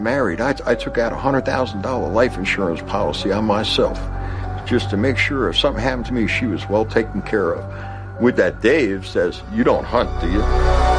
Married, I took out a $100,000 life insurance policy on myself just to make sure if something happened to me, she was well taken care of. With that, Dave says, "You don't hunt, do you?"